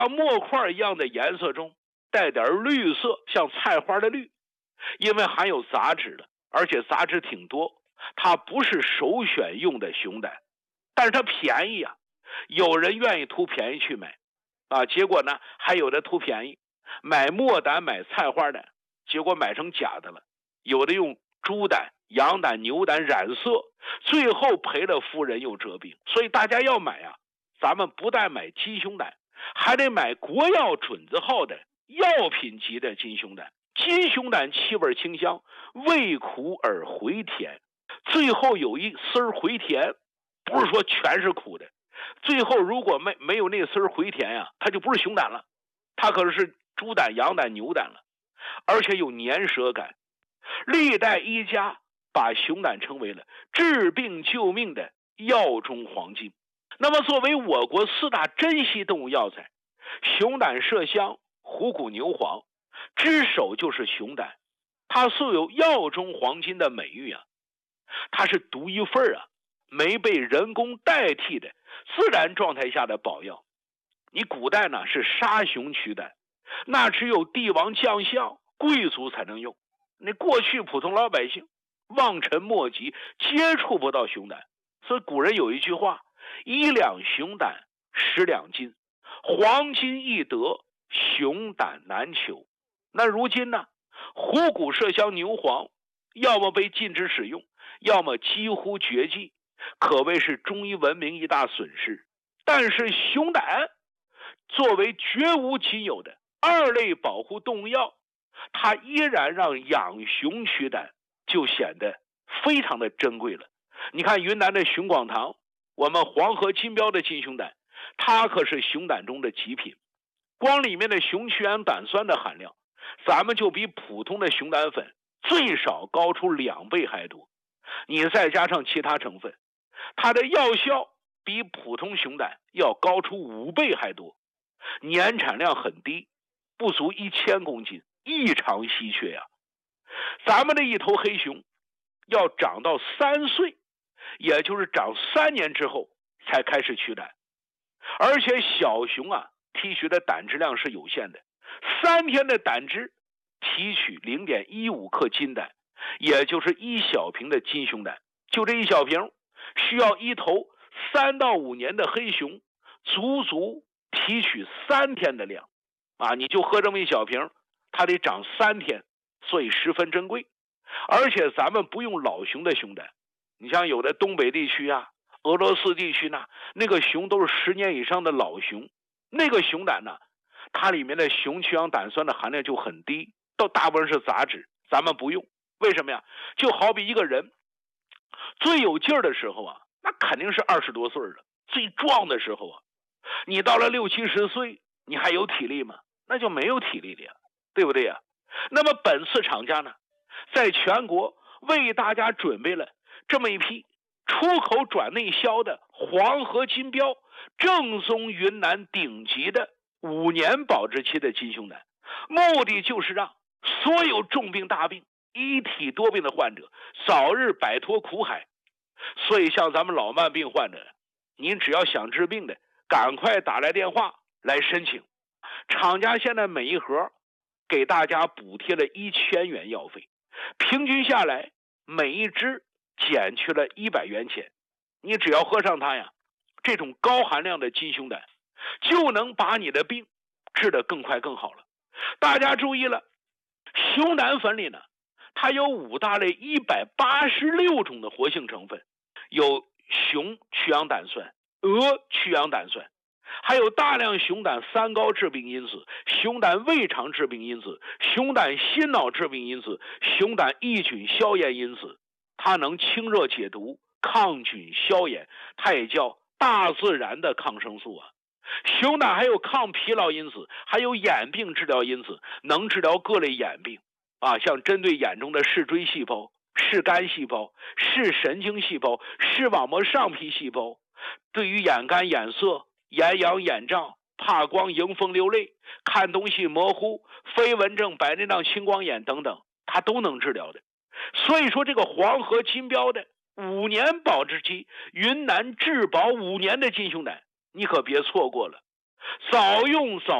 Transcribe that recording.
墨块一样的颜色中带点绿色，像菜花的绿，因为含有杂质的，而且杂质挺多，它不是首选用的熊胆，但是它便宜啊，有人愿意图便宜去买结果呢还有的图便宜买墨胆买菜花胆，结果买成假的了，有的用猪胆羊胆牛胆染色，最后赔了夫人又折兵。所以大家要买咱们不但买金熊胆，还得买国药准字号的药品级的金熊胆。金熊胆气味清香，味苦而回甜，最后有一丝回甜，不是说全是苦的，最后如果没有那丝回甜它就不是熊胆了，它可是猪胆羊胆牛胆了，而且有粘舌感。历代医家把熊胆称为了治病救命的药中黄金。那么作为我国4大珍稀动物药材，熊胆麝香虎骨牛黄之首就是熊胆，它素有药中黄金的美誉它是独一份没被人工代替的自然状态下的宝药。你古代呢是杀熊取胆，那只有帝王将相贵族才能用，那过去普通老百姓望尘莫及，接触不到熊胆。所以古人有一句话，1两熊胆10两金，黄金易得，熊胆难求。那如今呢，虎骨麝香牛黄要么被禁止使用，要么几乎绝迹，可谓是中医文明一大损失。但是熊胆作为绝无仅有的2类保护动物药，它依然让养熊取胆就显得非常的珍贵了。你看云南的熊广堂，我们黄河金标的金熊胆，它可是熊胆中的极品，光里面的熊曲氨胆酸的含量，咱们就比普通的熊胆粉最少高出2倍还多。你再加上其他成分，它的药效比普通熊胆要高出5倍还多，年产量很低，不足1000公斤，异常稀缺咱们的一头黑熊要长到3岁，也就是长3年之后才开始取胆，而且小熊提取的胆质量是有限的，3天的胆汁提取0.15克金胆，也就是1小瓶的金熊胆。就这1小瓶需要一头3到5年的黑熊足足提取3天的量你就喝这么1小瓶，它得长3天，所以十分珍贵。而且咱们不用老熊的熊胆，你像有的东北地区俄罗斯地区呢，那个熊都是10年以上的老熊，那个熊胆呢，它里面的熊曲氨胆酸的含量就很低，都大部分是杂质，咱们不用。为什么呀？就好比一个人最有劲儿的时候那肯定是20多岁了，最壮的时候你到了60、70岁，你还有体力吗？那就没有体力了对不对那么本次厂家呢，在全国为大家准备了这么一批出口转内销的黄河金标正宗云南顶级的5年保质期的金熊胆，目的就是让所有重病大病一体多病的患者早日摆脱苦海。所以像咱们老慢病患者，您只要想治病的，赶快打来电话来申请。厂家现在每一盒给大家补贴了1000元药费，平均下来每一支减去了100元钱。你只要喝上它这种高含量的金熊胆就能把你的病治得更快更好了。大家注意了，熊胆粉里呢，它有5大类186种的活性成分，有熊曲氨胆酸、鹅曲氨胆酸，还有大量熊胆3高致病因子、熊胆胃肠致病因子、熊胆心脑致病因子、熊胆抑菌消炎因子。它能清热解毒、抗菌消炎，它也叫大自然的抗生素熊胆还有抗疲劳因子，还有眼病治疗因子，能治疗各类眼病像针对眼中的视锥细胞、视肝细胞、视神经细胞、视网膜上皮细胞，对于眼干眼涩、眼痒眼胀、怕光迎风流泪、看东西模糊、飞蚊症、白内障、青光眼等等，它都能治疗的。所以说这个黄河金标的5年保质期云南质保5年的金熊胆，你可别错过了。 早用早